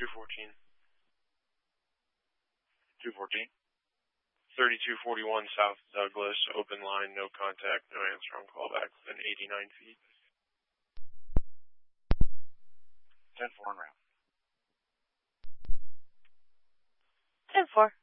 214. 214. 3241 South Douglas, open line, no contact, no answer on callback within 89 feet. 10-4 en route. 10-4.